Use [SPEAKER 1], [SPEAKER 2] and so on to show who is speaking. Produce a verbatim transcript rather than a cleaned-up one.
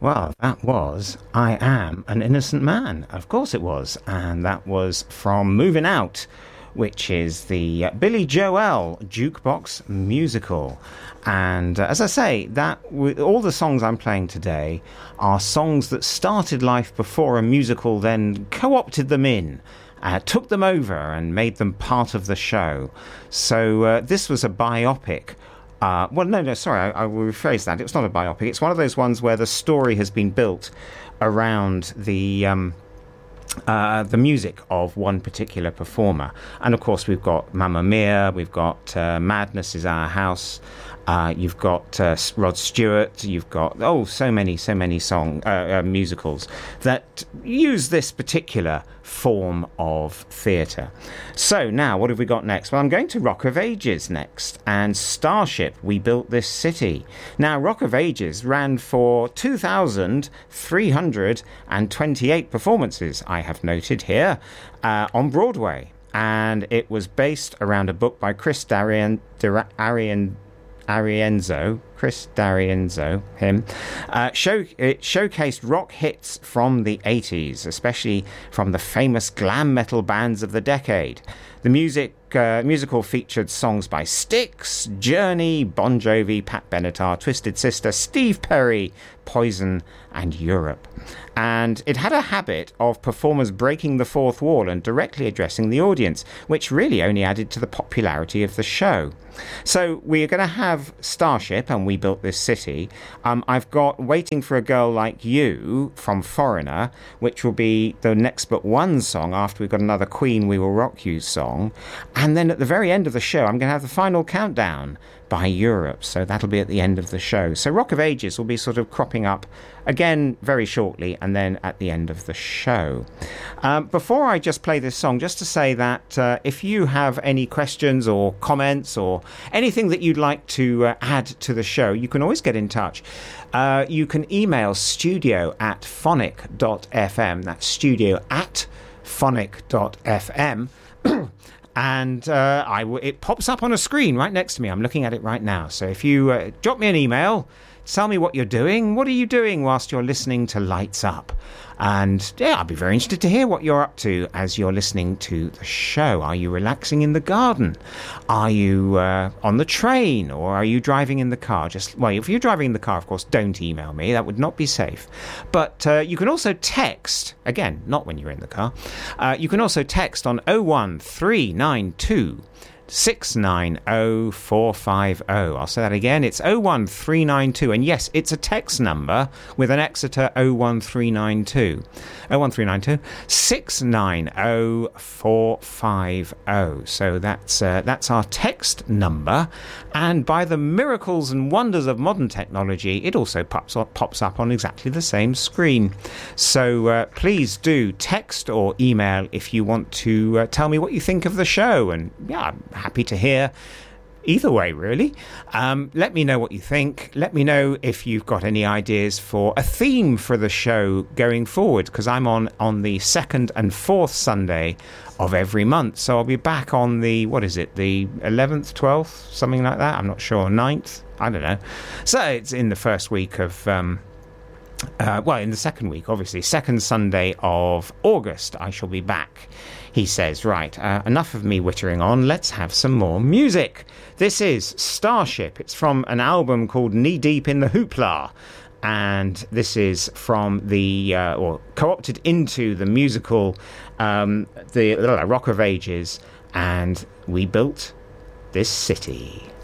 [SPEAKER 1] Well, that was I Am an Innocent Man. Of course it was. And that was from Moving Out, which is the uh, Billy Joel Jukebox Musical. And uh, as I say, that w- all the songs I'm playing today are songs that started life before a musical then co-opted them in. Uh, took them over and made them part of the show. So uh, this was a biopic. Uh, well, no, no, sorry, I, I will rephrase that. It's not a biopic. It's one of those ones where the story has been built around the um, uh, the music of one particular performer. And, of course, we've got Mamma Mia, we've got uh, Madness is Our House, uh, you've got uh, Rod Stewart, you've got, oh, so many, so many song uh, uh, musicals that use this particular form of theatre. So now what have we got next? Well, I'm going to Rock of Ages next, and Starship, We Built This City. Now, Rock of Ages ran for two thousand three hundred twenty-eight performances, I have noted here, uh, on Broadway, and it was based around a book by Chris Darien, Darien Arienzo, Chris D'Arienzo, him, uh, show, it showcased rock hits from the eighties, especially from the famous glam metal bands of the decade. The music uh, musical featured songs by Styx, Journey, Bon Jovi, Pat Benatar, Twisted Sister, Steve Perry, Poison, and Europe. And it had a habit of performers breaking the fourth wall and directly addressing the audience, which really only added to the popularity of the show. So we're going to have Starship, and We Built This City. Um, I've got Waiting for a Girl Like You from Foreigner, which will be the next but one song after we've got another Queen, We Will Rock You song. And then at the very end of the show, I'm going to have the final countdown by Europe. So that'll be at the end of the show. So Rock of Ages will be sort of cropping up again very shortly, and then at the end of the show. Um, before I just play this song, just to say that uh, if you have any questions or comments or anything that you'd like to uh, add to the show, you can always get in touch. Uh, you can email studio at phonic dot f m. That's studio at phonic dot f m. And uh, I w- it pops up on a screen right next to me. I'm looking at it right now. So if you uh, drop me an email, tell me what you're doing. What are you doing whilst you're listening to Lights Up? And yeah, I'll be very interested to hear what you're up to as you're listening to the show. Are you relaxing in the garden? Are you uh, on the train? Or are you driving in the car? Just well, if you're driving in the car, of course, don't email me. That would not be safe. But uh, you can also text. Again, not when you're in the car. Uh, you can also text on oh one three nine two six nine oh four five oh. I'll say that again. It's oh one three nine two. And yes, it's a text number with an Exeter oh one three nine two. oh one three nine two six nine oh four five oh. So that's uh, that's our text number. And by the miracles and wonders of modern technology, it also pops up, pops up on exactly the same screen. So uh, please do text or email if you want to uh, tell me what you think of the show. And yeah, I'm happy to hear either way, really. Um, let me know what you think. Let me know if you've got any ideas for a theme for the show going forward, because I'm on on the second and fourth Sunday of every month. So I'll be back on the, what is it, the eleventh, twelfth, something like that. I'm not sure. ninth? I don't know. So it's in the first week of... Um, Uh, well, in the second week, obviously, second Sunday of August, I shall be back. He says, right, uh, enough of me wittering on, let's have some more music. This is Starship. It's from an album called Knee Deep in the Hoopla. And this is from the, uh, or co-opted into the musical, um, the uh, Rock of Ages, and We Built This City.